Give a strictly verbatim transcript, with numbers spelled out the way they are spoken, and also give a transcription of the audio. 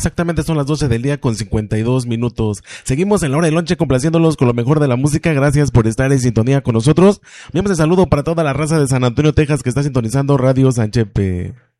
Exactamente son las doce del día con cincuenta y dos minutos. Seguimos en la hora de lonche complaciéndolos con lo mejor de la música. Gracias por estar en sintonía con nosotros. Enviamos el saludo para toda la raza de San Antonio, Texas que está sintonizando Radio Sanchepe.